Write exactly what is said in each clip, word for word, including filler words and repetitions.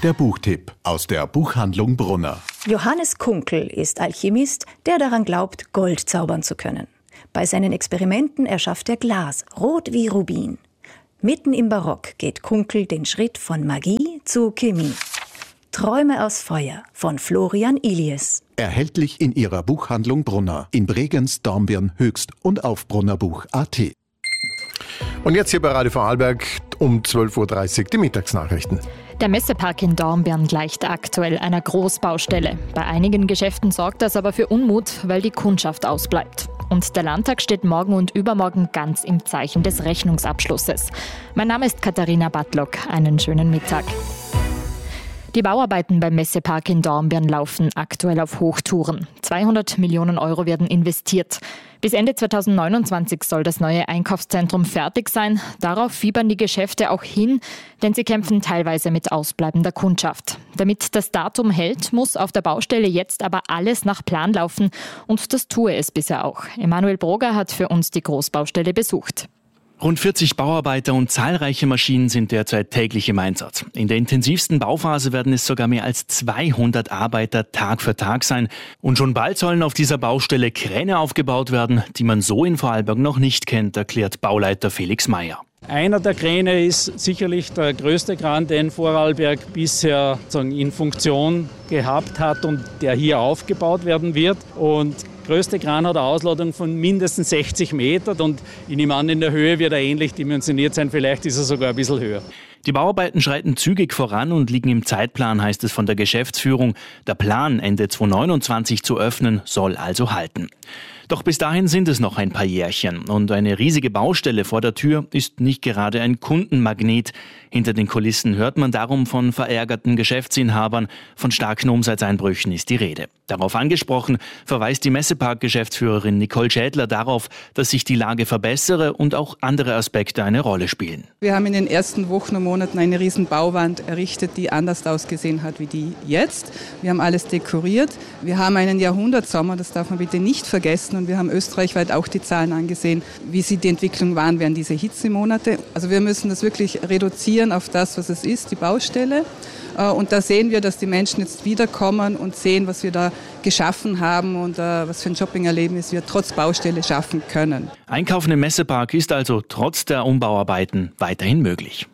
der Buchtipp aus der Buchhandlung Brunner. Johannes Kunkel ist Alchemist, der daran glaubt, Gold zaubern zu können. Bei seinen Experimenten erschafft er Glas, rot wie Rubin. Mitten im Barock geht Kunkel den Schritt von Magie zu Chemie. Träume aus Feuer von Florian Ilies. Erhältlich in Ihrer Buchhandlung Brunner, in Bregenz, Dornbirn, Höchst und auf brunnerbuch punkt a t. Und jetzt hier bei Radio Vorarlberg um zwölf Uhr dreißig die Mittagsnachrichten. Der Messepark in Dornbirn gleicht aktuell einer Großbaustelle. Bei einigen Geschäften sorgt das aber für Unmut, weil die Kundschaft ausbleibt. Und der Landtag steht morgen und übermorgen ganz im Zeichen des Rechnungsabschlusses. Mein Name ist Katharina Batlock. Einen schönen Mittag. Die Bauarbeiten beim Messepark in Dornbirn laufen aktuell auf Hochtouren. zweihundert Millionen Euro werden investiert. Bis Ende zweitausendneunundzwanzig soll das neue Einkaufszentrum fertig sein. Darauf fiebern die Geschäfte auch hin, denn sie kämpfen teilweise mit ausbleibender Kundschaft. Damit das Datum hält, muss auf der Baustelle jetzt aber alles nach Plan laufen. Und das tue es bisher auch. Emanuel Broger hat für uns die Großbaustelle besucht. Rund vierzig Bauarbeiter und zahlreiche Maschinen sind derzeit täglich im Einsatz. In der intensivsten Bauphase werden es sogar mehr als zweihundert Arbeiter Tag für Tag sein. Und schon bald sollen auf dieser Baustelle Kräne aufgebaut werden, die man so in Vorarlberg noch nicht kennt, erklärt Bauleiter Felix Meyer. Einer der Kräne ist sicherlich der größte Kran, den Vorarlberg bisher in Funktion gehabt hat und der hier aufgebaut werden wird. Und der größte Kran hat eine Ausladung von mindestens sechzig Metern und ich nehme an, in der Höhe wird er ähnlich dimensioniert sein, vielleicht ist er sogar ein bisschen höher. Die Bauarbeiten schreiten zügig voran und liegen im Zeitplan, heißt es von der Geschäftsführung. Der Plan, Ende zweitausendneunundzwanzig zu öffnen, soll also halten. Doch bis dahin sind es noch ein paar Jährchen und eine riesige Baustelle vor der Tür ist nicht gerade ein Kundenmagnet. Hinter den Kulissen hört man darum von verärgerten Geschäftsinhabern, von starken Umsatzeinbrüchen ist die Rede. Darauf angesprochen verweist die Messepark-Geschäftsführerin Nicole Schädler darauf, dass sich die Lage verbessere und auch andere Aspekte eine Rolle spielen. Wir haben in den ersten Wochen und Monaten eine riesen Bauwand errichtet, die anders ausgesehen hat wie die jetzt. Wir haben alles dekoriert. Wir haben einen Jahrhundertsommer, das darf man bitte nicht vergessen. Und wir haben österreichweit auch die Zahlen angesehen, wie sie die Entwicklung waren während dieser Hitzemonate. Also wir müssen das wirklich reduzieren auf das, was es ist, die Baustelle. Und da sehen wir, dass die Menschen jetzt wiederkommen und sehen, was wir da geschaffen haben und was für ein Shopping-Erlebnis wir trotz Baustelle schaffen können. Einkaufen im Messepark ist also trotz der Umbauarbeiten weiterhin möglich.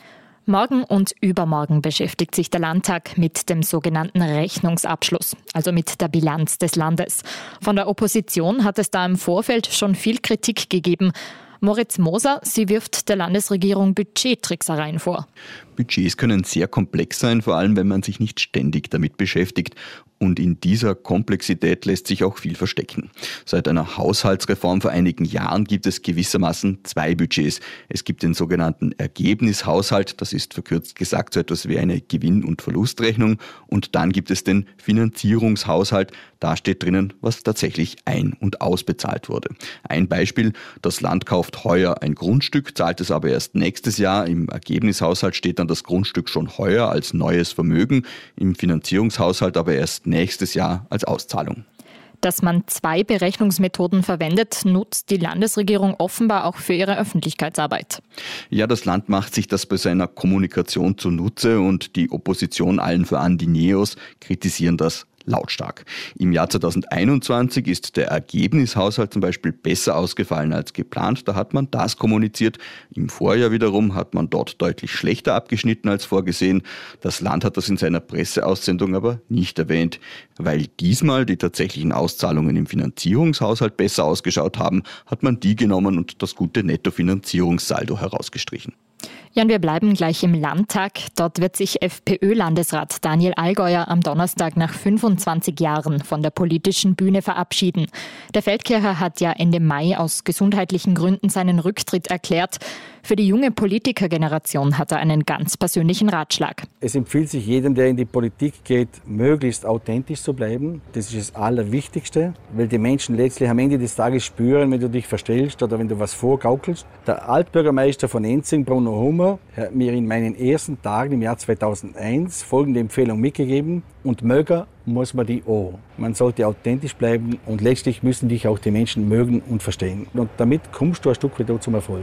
Morgen und übermorgen beschäftigt sich der Landtag mit dem sogenannten Rechnungsabschluss, also mit der Bilanz des Landes. Von der Opposition hat es da im Vorfeld schon viel Kritik gegeben. Moritz Moser, sie wirft der Landesregierung Budgettricksereien vor. Budgets können sehr komplex sein, vor allem wenn man sich nicht ständig damit beschäftigt. Und in dieser Komplexität lässt sich auch viel verstecken. Seit einer Haushaltsreform vor einigen Jahren gibt es gewissermaßen zwei Budgets. Es gibt den sogenannten Ergebnishaushalt, das ist verkürzt gesagt so etwas wie eine Gewinn- und Verlustrechnung. Und dann gibt es den Finanzierungshaushalt, da steht drinnen, was tatsächlich ein- und ausbezahlt wurde. Ein Beispiel, das Land kauft heuer ein Grundstück, zahlt es aber erst nächstes Jahr. Im Ergebnishaushalt steht dann das Grundstück schon heuer als neues Vermögen, im Finanzierungshaushalt aber erst nächstes Jahr als Auszahlung. Dass man zwei Berechnungsmethoden verwendet, nutzt die Landesregierung offenbar auch für ihre Öffentlichkeitsarbeit. Ja, das Land macht sich das bei seiner Kommunikation zunutze und die Opposition, allen voran die Neos, kritisieren das lautstark. Im Jahr zweitausendeinundzwanzig ist der Ergebnishaushalt zum Beispiel besser ausgefallen als geplant. Da hat man das kommuniziert. Im Vorjahr wiederum hat man dort deutlich schlechter abgeschnitten als vorgesehen. Das Land hat das in seiner Presseaussendung aber nicht erwähnt. Weil diesmal die tatsächlichen Auszahlungen im Finanzierungshaushalt besser ausgeschaut haben, hat man die genommen und das gute Nettofinanzierungssaldo herausgestrichen. Ja, und wir bleiben gleich im Landtag. Dort wird sich FPÖ-Landesrat Daniel Allgäuer am Donnerstag nach fünfundzwanzig Jahren von der politischen Bühne verabschieden. Der Feldkircher hat ja Ende Mai aus gesundheitlichen Gründen seinen Rücktritt erklärt. Für die junge Politikergeneration hat er einen ganz persönlichen Ratschlag. Es empfiehlt sich jedem, der in die Politik geht, möglichst authentisch zu bleiben. Das ist das Allerwichtigste, weil die Menschen letztlich am Ende des Tages spüren, wenn du dich verstellst oder wenn du was vorgaukelst. Der Altbürgermeister von Enzing, Bruno Hummer, hat mir in meinen ersten Tagen im Jahr zweitausendeins folgende Empfehlung mitgegeben: Und mögen muss man die auch. Man sollte authentisch bleiben und letztlich müssen dich auch die Menschen mögen und verstehen. Und damit kommst du ein Stück weit zum Erfolg.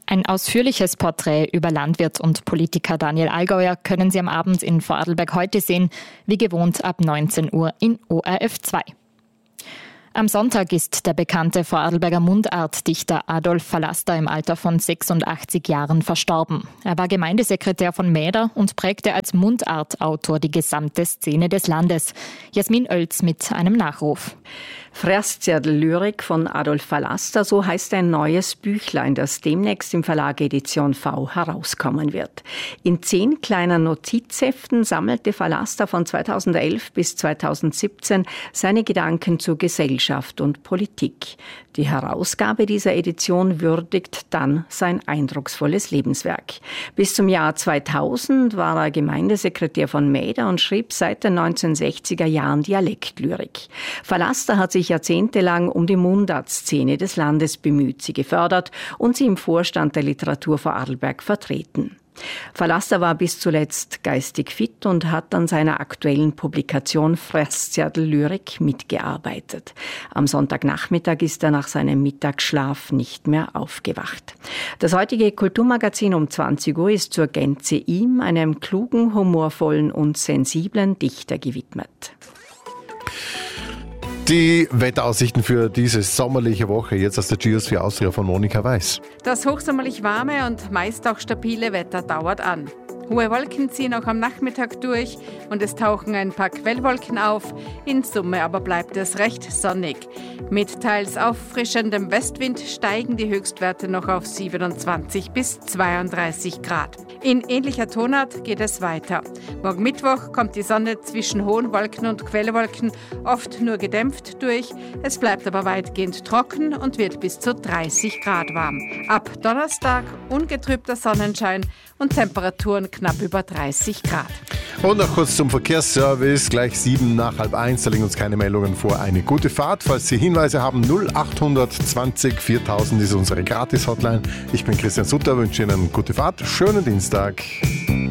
Ein ausführliches Porträt über Landwirt und Politiker Daniel Allgäuer können Sie am Abend in Vorarlberg heute sehen, wie gewohnt ab neunzehn Uhr in O R F zwei. Am Sonntag ist der bekannte Vorarlberger Mundartdichter Adolf Vallaster im Alter von sechsundachtzig Jahren verstorben. Er war Gemeindesekretär von Mäder und prägte als Mundartautor die gesamte Szene des Landes. Jasmin Oelz mit einem Nachruf. Fresszettel-Lyrik von Adolf Vallaster, so heißt ein neues Büchlein, das demnächst im Verlag Edition V herauskommen wird. In zehn kleinen Notizheften sammelte Vallaster von zweitausendelf bis zweitausendsiebzehn seine Gedanken zur Gesellschaft und Politik. Die Herausgabe dieser Edition würdigt dann sein eindrucksvolles Lebenswerk. Bis zum Jahr zweitausend war er Gemeindesekretär von Mäder und schrieb seit den neunzehnhundertsechziger Jahren Dialektlyrik. Vallaster hat sich jahrzehntelang um die Mundartszene des Landes bemüht, sie gefördert und sie im Vorstand der Literatur Vorarlberg vertreten. Vallaster war bis zuletzt geistig fit und hat an seiner aktuellen Publikation Fresszettel-Lyrik mitgearbeitet. Am Sonntagnachmittag ist er nach seinem Mittagsschlaf nicht mehr aufgewacht. Das heutige Kulturmagazin um zwanzig Uhr ist zur Gänze ihm, einem klugen, humorvollen und sensiblen Dichter, gewidmet. Die Wetteraussichten für diese sommerliche Woche jetzt aus der Geosphere Austria von Monika Weiß. Das hochsommerlich warme und meist auch stabile Wetter dauert an. Hohe Wolken ziehen auch am Nachmittag durch und es tauchen ein paar Quellwolken auf. In Summe aber bleibt es recht sonnig. Mit teils auffrischendem Westwind steigen die Höchstwerte noch auf siebenundzwanzig bis zweiunddreißig Grad. In ähnlicher Tonart geht es weiter. Morgen Mittwoch kommt die Sonne zwischen hohen Wolken und Quellwolken oft nur gedämpft durch. Es bleibt aber weitgehend trocken und wird bis zu dreißig Grad warm. Ab Donnerstag ungetrübter Sonnenschein und Temperaturen knapp über dreißig Grad. Und noch kurz zum Verkehrsservice, gleich sieben nach halb eins, da liegen uns keine Meldungen vor. Eine gute Fahrt, falls Sie Hinweise haben, null acht zwanzig viertausend ist unsere Gratis-Hotline. Ich bin Christian Sutter, wünsche Ihnen eine gute Fahrt, schönen Dienstag.